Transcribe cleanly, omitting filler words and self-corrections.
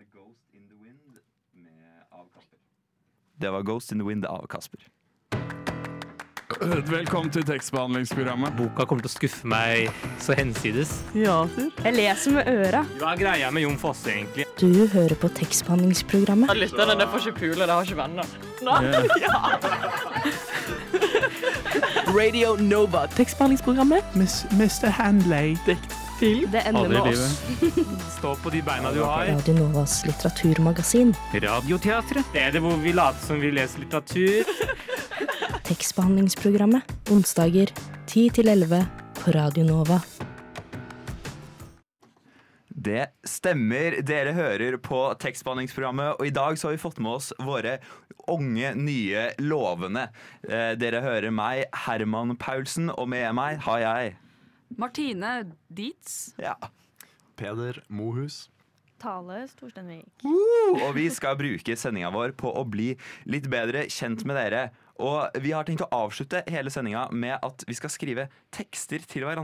Ghost in the Wind av Kasper. Det var Ghost in the Wind av Kasper. Velkommen til tekstbehandlingsprogrammet. Boka kommer til å skuffe meg så hensides. Ja, jeg leser med øra. Hva er greia med Jon Fosse, egentlig? Du hører på tekstbehandlingsprogrammet. Lytterne får ikke pule, de har ikke venner. Radio Nova. Tekstbehandlingsprogrammet. Mr. Handley. Det ender med oss. Stå på de beina du har. Radio Novas litteraturmagasin. Radioteatret. Stedet hvor vi later som vi leser litteratur. Tekstbehandlingsprogrammet. Onsdager 10-11 på Radio Nova. Det stemmer, dere hører på tekstbehandlingsprogrammet, og i dag så har vi fått med oss våre unge, nye lovende. Dere hører meg, Herman Paulsen, og med meg har jeg Martine Dietz. Ja. Peder Mohus. Tale Storstenvik. Og vi skal bruke sendinga vår på å bli litt bedre kjent med dere. Og vi har tenkt å avslutte hele sendinga med at vi skal skrive tekster til hverandre.